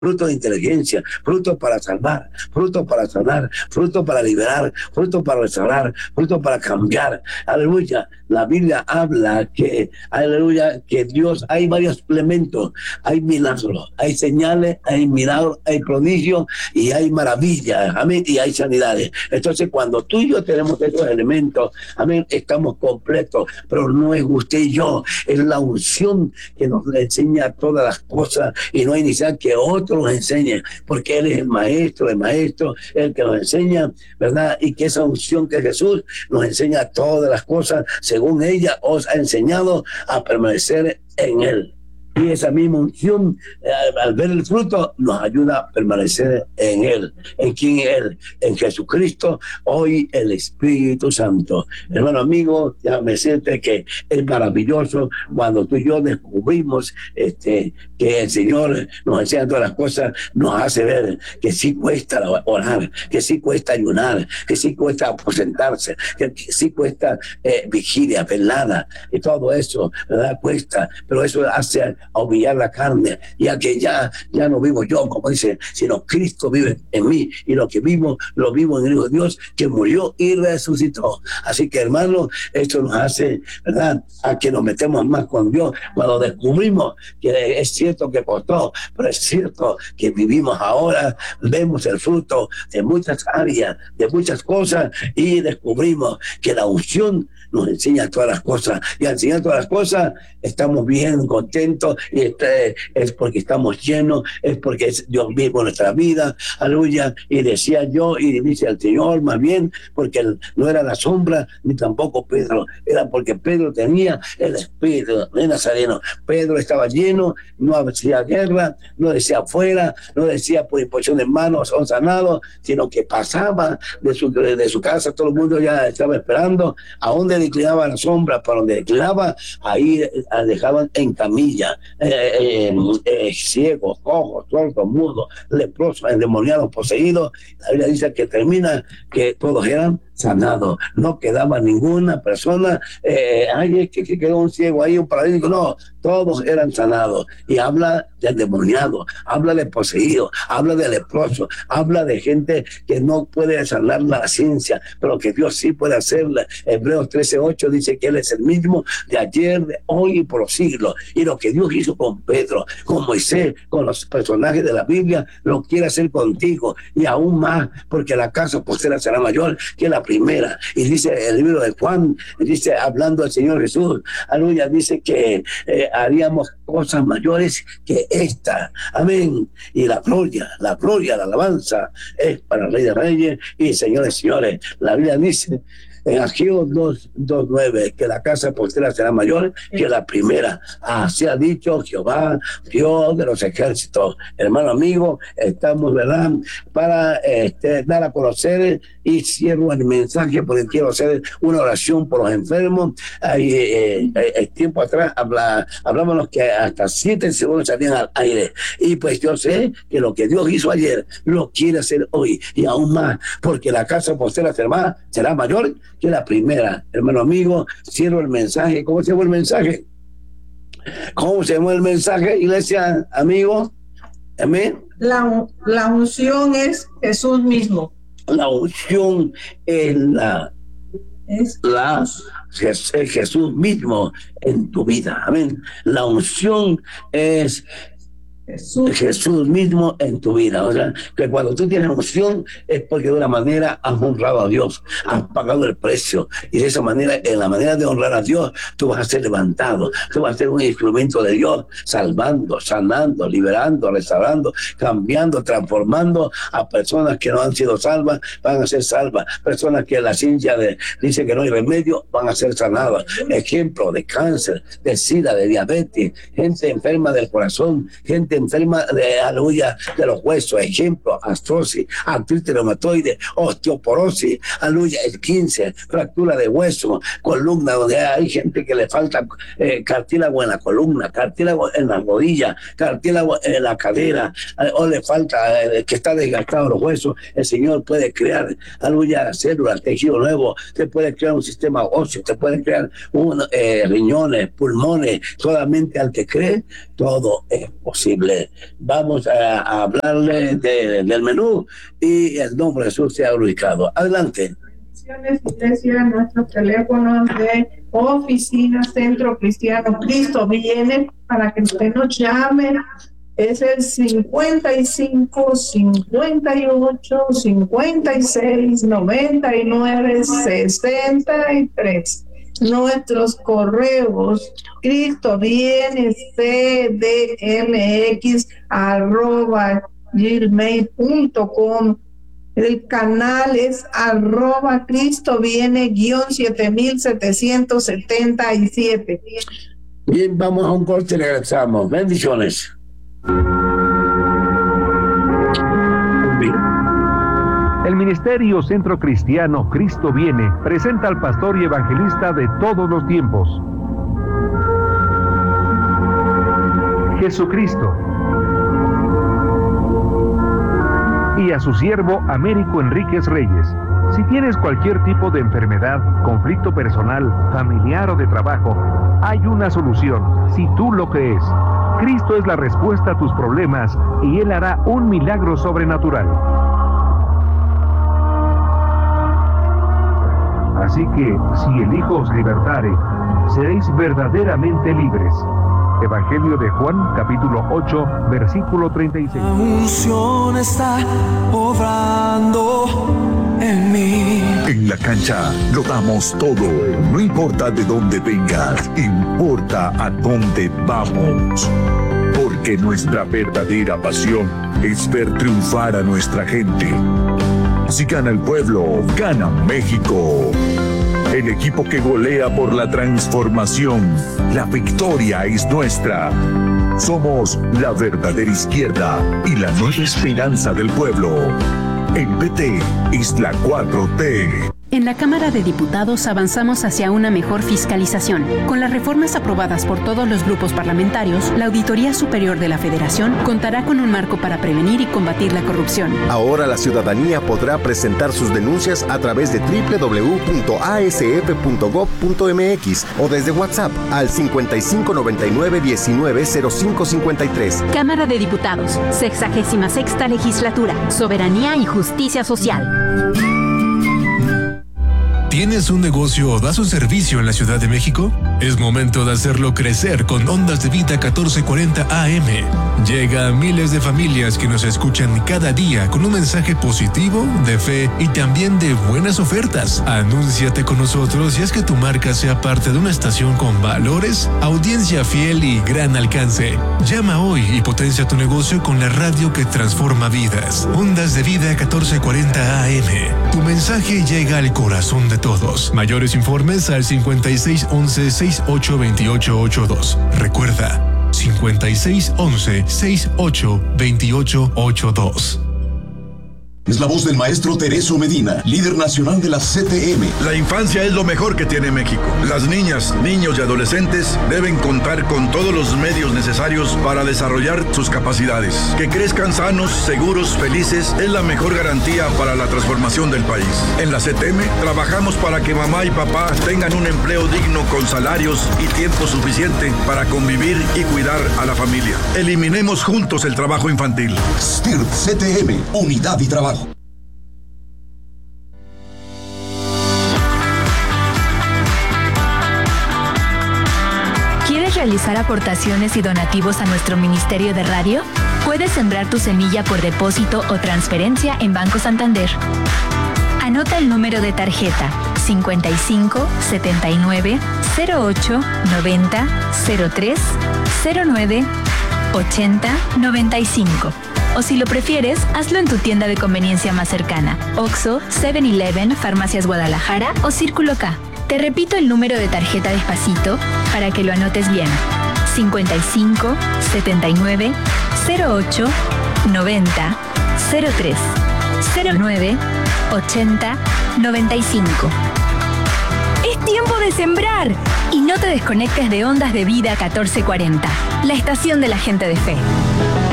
fruto de inteligencia, fruto para salvar, fruto para sanar, fruto para liberar, fruto para restaurar, fruto para cambiar. Aleluya. La Biblia habla que, aleluya, que Dios, hay varios elementos, hay milagros, hay señales, hay milagros, hay prodigios y hay maravillas, amén, y hay sanidades. Entonces, cuando tú y yo tenemos estos elementos, amén, estamos completos, pero no es usted y yo, es la unción que nos enseña todas las cosas y no hay necesidad que otro nos enseñe, porque Él es el maestro, el que nos enseña, ¿verdad? Y que esa unción que Jesús nos enseña todas las cosas, según ella os ha enseñado a permanecer en Él. Y esa misma unción, al ver el fruto, nos ayuda a permanecer en Él. ¿En quién es Él? En Jesucristo, hoy el Espíritu Santo. Hermano amigo, déjame decirte que es maravilloso cuando tú y yo descubrimos que el Señor nos enseña todas las cosas, nos hace ver que sí cuesta orar, que sí cuesta ayunar, que sí cuesta aposentarse, que sí cuesta vigilia, velada, y todo eso, ¿verdad? Cuesta, pero eso hace a humillar la carne, ya que ya no vivo yo, como dice, sino Cristo vive en mí, y lo que vivo, lo vivo en el Hijo de Dios, que murió y resucitó. Así que, hermano, esto nos hace, ¿verdad?, a que nos metemos más con Dios, cuando descubrimos que es cierto que costó, pero es cierto que vivimos ahora, vemos el fruto de muchas áreas, de muchas cosas, y descubrimos que la unción nos enseña todas las cosas, y al enseñar todas las cosas estamos bien contentos, y es porque estamos llenos, es porque es Dios mismo en nuestra vida, aleluya. Y decía yo, y dice el Señor, más bien, porque no era la sombra, ni tampoco Pedro, era porque Pedro tenía el Espíritu de Nazareno. Pedro estaba lleno, no hacía guerra, no decía afuera, no decía por imposición de manos son sanados, sino que pasaba de su casa, todo el mundo ya estaba esperando, a donde declinaba la sombra, para donde declinaba, ahí dejaban en camilla, ciegos, cojos, sordos, mudos, leprosos, endemoniados, poseídos. La Biblia dice que termina que todos eran sanados, no quedaba ninguna persona, que quedó un ciego ahí, un paralítico, no, todos eran sanados. Y habla de endemoniado, habla de poseído, habla de leproso, habla de gente que no puede sanar la ciencia, pero que Dios sí puede hacerla. Hebreos 13:8 dice que Él es el mismo de ayer, de hoy y por los siglos. Y lo que Dios hizo con Pedro, con Moisés, con los personajes de la Biblia, lo quiere hacer contigo, y aún más, porque la casa postera será mayor que la primera. Y dice el libro de Juan, dice, hablando del Señor Jesús, aleluya, dice que haríamos cosas mayores que esta, amén. Y la gloria, la alabanza es para el Rey de Reyes y Señores, señores. La Biblia dice en Ageo 2:9 que la casa postera será mayor que la primera. Así ha dicho Jehová, Dios de los ejércitos. Hermano amigo, estamos, ¿verdad?, para dar a conocer, y cierro el mensaje porque quiero hacer una oración por los enfermos. Tiempo atrás hablábamos que hasta 7 segundos salían al aire, y pues yo sé que lo que Dios hizo ayer lo quiere hacer hoy, y aún más, porque la casa postera será mayor que la primera. Hermano amigo, cierro el mensaje. ¿Cómo se llama el mensaje? ¿Cómo se llama el mensaje, iglesia, amigo? Amén. La unción es Jesús mismo. La unción es Jesús mismo en tu vida. Amén. La unción es Jesús mismo en tu vida. O sea, que cuando tú tienes unción es porque de una manera has honrado a Dios, has pagado el precio, y de esa manera, en la manera de honrar a Dios, tú vas a ser levantado, tú vas a ser un instrumento de Dios, salvando, sanando, liberando, restaurando, cambiando, transformando a personas que no han sido salvas, van a ser salvas. Personas que la ciencia dice que no hay remedio, van a ser sanadas. Ejemplo de cáncer, de sida, de diabetes, gente enferma del corazón, gente enferma de los huesos, ejemplo, artrosis, artritis reumatoide, osteoporosis, el 15, fractura de hueso, columna, donde hay gente que le falta cartílago en la columna, cartílago en la rodilla, cartílago en la cadera, o le falta, que está desgastado los huesos. El Señor puede crear, células, tejido nuevo, te puede crear un sistema óseo, te puede crear riñones, pulmones. Solamente al que cree, todo es posible. simple. Vamos a hablarle del menú y el nombre de Jesús sea glorificado. Adelante. Iglesia, nuestros teléfonos de oficina, Centro Cristiano Cristo viene para que usted nos llame. Es el 55 58 56 99 63. Nuestros correos: cristoviene@gmail.com. El canal es @cristoviene _7777. Bien, vamos a un corte y regresamos. Bendiciones. El Ministerio Centro Cristiano Cristo Viene presenta al pastor y evangelista de todos los tiempos, Jesucristo, y a su siervo Américo Enríquez Reyes. Si tienes cualquier tipo de enfermedad, conflicto personal, familiar o de trabajo, hay una solución, si tú lo crees. Cristo es la respuesta a tus problemas y Él hará un milagro sobrenatural. Así que, si el Hijo os libertare, seréis verdaderamente libres. Evangelio de Juan, capítulo 8, versículo 36. La unción está obrando en mí. En la cancha lo damos todo. No importa de dónde vengas, importa a dónde vamos. Porque nuestra verdadera pasión es ver triunfar a nuestra gente. Si gana el pueblo, gana México. El equipo que golea por la transformación. La victoria es nuestra. Somos la verdadera izquierda y la nueva esperanza del pueblo. El PT es la 4T. En la Cámara de Diputados avanzamos hacia una mejor fiscalización. Con las reformas aprobadas por todos los grupos parlamentarios, la Auditoría Superior de la Federación contará con un marco para prevenir y combatir la corrupción. Ahora la ciudadanía podrá presentar sus denuncias a través de www.asf.gov.mx o desde WhatsApp al 5599-190553. Cámara de Diputados, 66ª Legislatura, Soberanía y Justicia Social. ¿Tienes un negocio o das un servicio en la Ciudad de México? Es momento de hacerlo crecer con Ondas de Vida 1440 AM. Llega a miles de familias que nos escuchan cada día con un mensaje positivo, de fe y también de buenas ofertas. Anúnciate con nosotros y haz que tu marca sea parte de una estación con valores, audiencia fiel y gran alcance. Llama hoy y potencia tu negocio con la radio que transforma vidas. Ondas de Vida 1440 AM. Tu mensaje llega al corazón de todos. Mayores informes al 5611-682882. Recuerda, 5611-682882. Es la voz del maestro Tereso Medina, líder nacional de la CTM. La infancia es lo mejor que tiene México. Las niñas, niños y adolescentes deben contar con todos los medios necesarios para desarrollar sus capacidades. Que crezcan sanos, seguros, felices es la mejor garantía para la transformación del país. En la CTM trabajamos para que mamá y papá tengan un empleo digno con salarios y tiempo suficiente para convivir y cuidar a la familia. Eliminemos juntos el trabajo infantil. STIRT CTM, unidad y trabajo. ¿Quieres realizar aportaciones y donativos a nuestro Ministerio de Radio? Puedes sembrar tu semilla por depósito o transferencia en Banco Santander. Anota el número de tarjeta 55 79 08 90 03 09 80 95. O si lo prefieres, hazlo en tu tienda de conveniencia más cercana: Oxxo, 7-Eleven, Farmacias Guadalajara o Círculo K. Te repito el número de tarjeta despacito para que lo anotes bien: 55 79 08 90 03 09 80 95. ¡Es tiempo de sembrar! Y no te desconectes de Ondas de Vida 1440, la estación de la gente de fe.